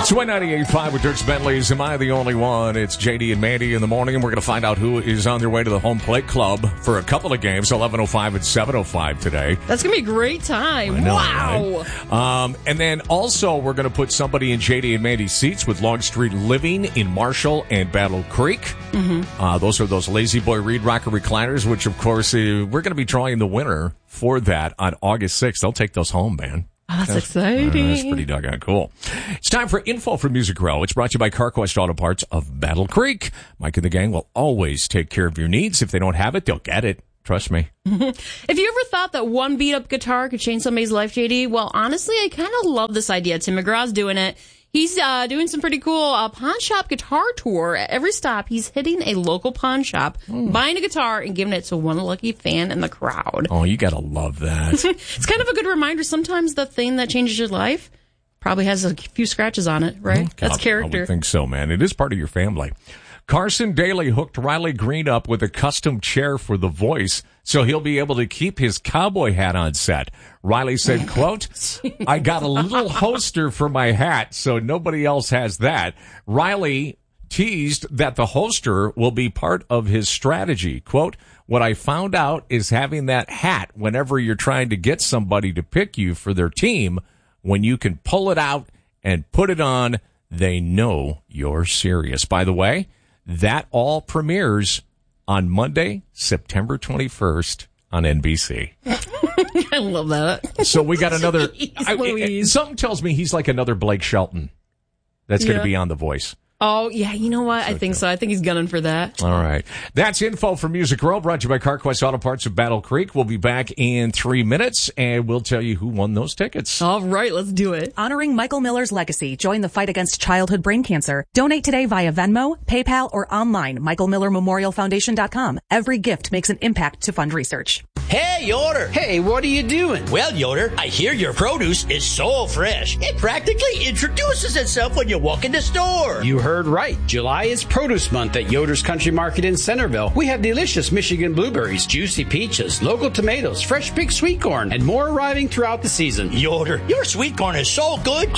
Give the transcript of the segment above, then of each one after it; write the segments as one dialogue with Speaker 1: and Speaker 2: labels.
Speaker 1: Sway 98.5 with Dirks Bentley's Am I the Only One? It's JD and Mandy in the morning, and we're going to find out who is on their way to the Home Plate Club for a couple of games, 11:05 and 7:05 today.
Speaker 2: That's going to be a great time.
Speaker 1: I know,
Speaker 2: wow.
Speaker 1: Right? And then also we're going to put somebody in JD and Mandy's seats with Longstreet Living in Marshall and Battle Creek. Mm-hmm. Those are those Lazy Boy Reed Rocker recliners, which, of course, we're going to be drawing the winner for that on August 6th. They'll take those home, man.
Speaker 2: Oh, that's exciting.
Speaker 1: That's pretty doggone cool. It's time for Info from Music Row. It's brought to you by CarQuest Auto Parts of Battle Creek. Mike and the gang will always take care of your needs. If they don't have it, they'll get it. Trust me.
Speaker 2: If you ever thought that one beat-up guitar could change somebody's life, JD, well, honestly, I kind of love this idea. Tim McGraw's doing it. He's doing some pretty cool pawn shop guitar tour. At every stop, he's hitting a local pawn shop, buying a guitar, and giving it to one lucky fan in the crowd.
Speaker 1: Oh, you gotta love that.
Speaker 2: It's kind of a good reminder. Sometimes the thing that changes your life probably has a few scratches on it, right? That's character.
Speaker 1: I would think so, man. It is part of your family. Carson Daly hooked Riley Green up with a custom chair for The Voice, so he'll be able to keep his cowboy hat on set. Riley said, quote, I got a little holster for my hat, so nobody else has that. Riley teased that the holster will be part of his strategy. Quote, what I found out is having that hat whenever you're trying to get somebody to pick you for their team, when you can pull it out and put it on, they know you're serious. By the way, that all premieres on Monday, September 21st on NBC.
Speaker 2: I love that.
Speaker 1: So we got another... something tells me he's like another Blake Shelton that's going to be on The Voice.
Speaker 2: Oh, yeah, you know what? I think so. I think he's gunning for that.
Speaker 1: All right. That's Info from Music Row, brought to you by CarQuest Auto Parts of Battle Creek. We'll be back in 3 minutes, and we'll tell you who won those tickets.
Speaker 2: All right, let's do it.
Speaker 3: Honoring Michael Miller's legacy. Join the fight against childhood brain cancer. Donate today via Venmo, PayPal, or online, michaelmillermemorialfoundation.com. Every gift makes an impact to fund research.
Speaker 4: Hey, Yoder.
Speaker 5: Hey, what are you doing?
Speaker 4: Well, Yoder, I hear your produce is so fresh. It practically introduces itself when you walk in the store.
Speaker 5: You heard right. July is Produce Month at Yoder's Country Market in Centerville. We have delicious Michigan blueberries, juicy peaches, local tomatoes, fresh big sweet corn, and more arriving throughout the season.
Speaker 4: Yoder, your sweet corn is so good.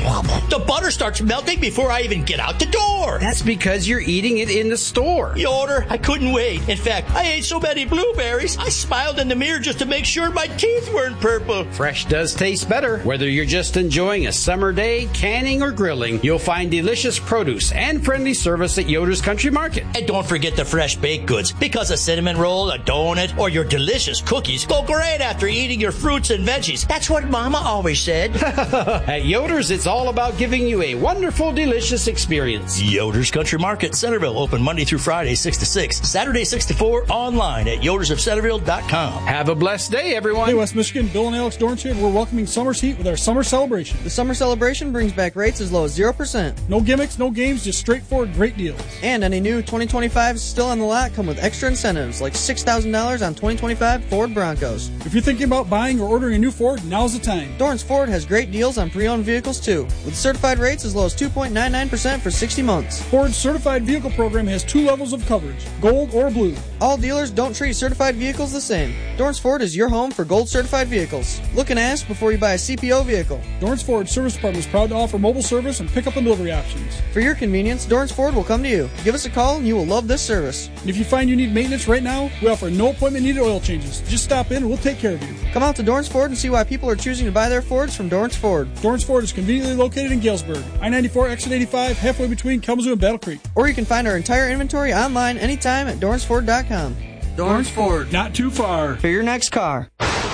Speaker 4: The butter starts melting before I even get out the door.
Speaker 5: That's because you're eating it in the store.
Speaker 4: Yoder, I couldn't wait. In fact, I ate so many blueberries, I smiled in the mirror just to make sure my teeth weren't purple.
Speaker 5: Fresh does taste better. Whether you're just enjoying a summer day, canning, or grilling, you'll find delicious produce and friendly service at Yoder's Country Market.
Speaker 4: And don't forget the fresh baked goods, because a cinnamon roll, a donut, or your delicious cookies go great after eating your fruits and veggies. That's what Mama always said.
Speaker 5: At Yoder's, it's all about giving you a wonderful, delicious experience.
Speaker 4: Yoder's Country Market, Centerville, open Monday through Friday, 6 to 6. Saturday, 6 to 4, online at yodersofcenterville.com.
Speaker 5: Have a blessed day, everyone.
Speaker 6: Hey, West Michigan, Bill and Alex Dorrance here. We're welcoming summer's heat with our summer celebration.
Speaker 7: The summer celebration brings back rates as low as 0%.
Speaker 6: No gimmicks, no games, just straightforward great deals.
Speaker 7: And any new 2025s still on the lot come with extra incentives like $6,000 on 2025 Ford Broncos.
Speaker 6: If you're thinking about buying or ordering a new Ford, now's the time.
Speaker 7: Dorrance Ford has great deals on pre-owned vehicles too, with certified rates as low as 2.99% for 60 months.
Speaker 6: Ford's certified vehicle program has 2 levels of coverage, gold or blue.
Speaker 7: All dealers don't treat certified vehicles the same. Dorrance Ford is your home for gold certified vehicles. Look and ask before you buy a CPO vehicle.
Speaker 6: Dorrance Ford Service Department is proud to offer mobile service and pickup and delivery options.
Speaker 7: For your convenience, Dorrance Ford will come to you. Give us a call and you will love this service.
Speaker 6: And if you find you need maintenance right now, we offer no appointment needed oil changes. Just stop in and we'll take care of you.
Speaker 7: Come out to Dorrance Ford and see why people are choosing to buy their Fords from Dorrance Ford.
Speaker 6: Dorrance Ford is conveniently located in Galesburg, I-94 exit 85, halfway between Kalamazoo and Battle Creek.
Speaker 7: Or you can find our entire inventory online anytime at DorranceFord.com. Dorrance Ford.
Speaker 6: Not too far.
Speaker 7: For your next car.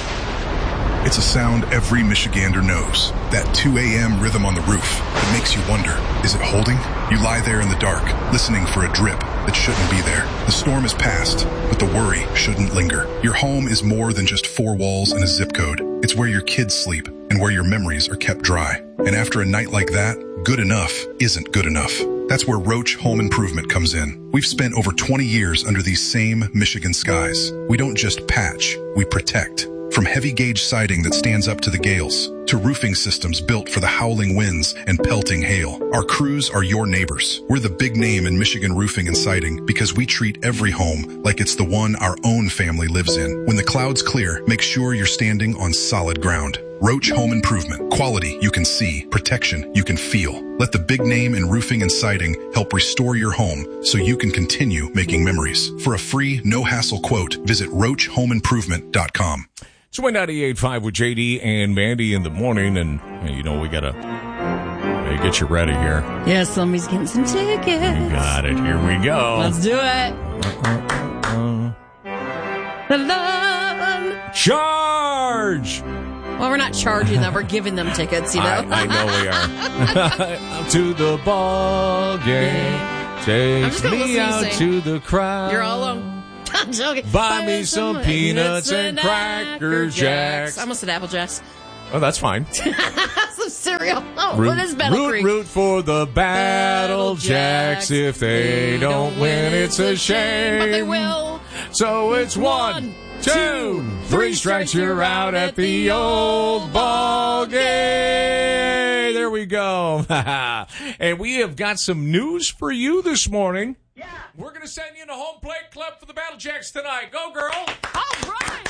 Speaker 8: It's a sound every Michigander knows. That 2 a.m. rhythm on the roof. It makes you wonder, is it holding? You lie there in the dark, listening for a drip that shouldn't be there. The storm is past, but the worry shouldn't linger. Your home is more than just 4 walls and a zip code. It's where your kids sleep and where your memories are kept dry. And after a night like that, good enough isn't good enough. That's where Roach Home Improvement comes in. We've spent over 20 years under these same Michigan skies. We don't just patch, we protect. From heavy gauge siding that stands up to the gales, to roofing systems built for the howling winds and pelting hail. Our crews are your neighbors. We're the big name in Michigan roofing and siding because we treat every home like it's the one our own family lives in. When the clouds clear, make sure you're standing on solid ground. Roach Home Improvement. Quality you can see. Protection you can feel. Let the big name in roofing and siding help restore your home so you can continue making memories. For a free, no-hassle quote, visit RoachHomeImprovement.com.
Speaker 1: It's Win 98.5 with JD and Mandy in the morning, and we gotta get you ready here.
Speaker 2: Yeah, somebody's getting some tickets.
Speaker 1: You got it. Here we go.
Speaker 2: Let's do it.
Speaker 1: Charge!
Speaker 2: Well, we're not charging them. We're giving them tickets, you know.
Speaker 1: I know we are. To the ball game. Take me out to the crowd.
Speaker 2: You're all alone. I'm joking.
Speaker 1: Buy me some peanuts and Cracker Jacks.
Speaker 2: I almost said Apple Jacks.
Speaker 1: Oh, that's fine.
Speaker 2: Some cereal. Oh, what is Battle Creek?
Speaker 1: Root for the Battle Jacks. If they don't win, it's a shame.
Speaker 2: But they will.
Speaker 1: So it's 1, 2, 3 strikes, you're out at the old ball game. There we go. And we have got some news for you this morning. Yeah. We're going to send you in a home plate club for the Battle Jacks tonight. Go, girl.
Speaker 2: All right.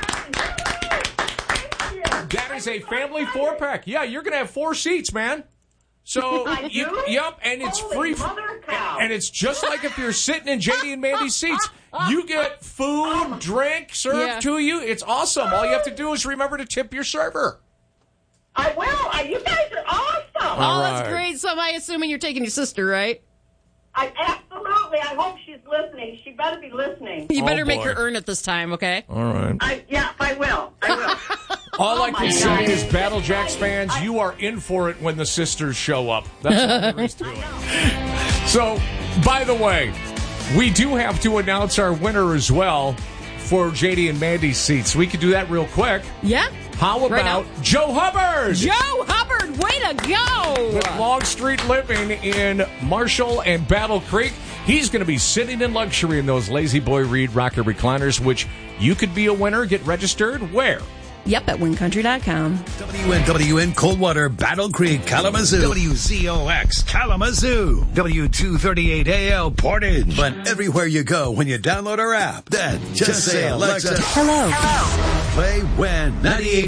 Speaker 1: That is a family 4-pack. Yeah, you're going to have 4 seats, man. So, yep, and it's free. And it's just like if you're sitting in JD and Mandy's seats. You get food, drink served to you. It's awesome. All you have to do is remember to tip your server.
Speaker 9: I will. You guys are awesome.
Speaker 2: Oh, that's great. So am I assuming you're taking your sister, right?
Speaker 9: Absolutely. I hope she's listening. She better be listening.
Speaker 2: You better make her earn it this time, okay?
Speaker 1: All right.
Speaker 9: I will.
Speaker 1: All I can say is, Battle Jacks fans, you are in for it when the sisters show up. That's all there is to it. So, by the way, we do have to announce our winner as well for JD and Mandy's seats. We could do that real quick.
Speaker 2: Yeah.
Speaker 1: How about Joe Hubbard?
Speaker 2: Joe Hubbard, way to go!
Speaker 1: With Longstreet Living in Marshall and Battle Creek. He's going to be sitting in luxury in those Lazy Boy Reed rocker recliners, which you could be a winner. Get registered where?
Speaker 2: Yep, at wincountry.com.
Speaker 10: WNWN Coldwater, Battle Creek, Kalamazoo. WZOX, Kalamazoo. W238AL, Portage. But everywhere you go when you download our app, then just say, Alexa,
Speaker 3: Hello.
Speaker 10: Play Win 98.